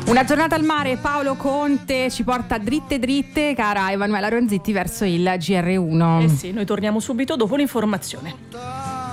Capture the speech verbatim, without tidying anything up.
Una giornata al mare, Paolo Conte ci porta dritte dritte, cara Emanuela Ronzitti, verso il G R uno. Eh sì, noi torniamo subito dopo l'informazione.